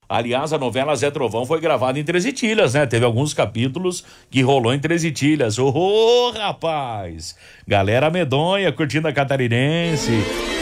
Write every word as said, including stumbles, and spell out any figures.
Aliás, a novela Zé Trovão foi gravada em Três Itilhas, né? Teve alguns capítulos que rolou em Três Itilhas. Ô, oh, rapaz! Galera medonha, curtindo a Catarinense.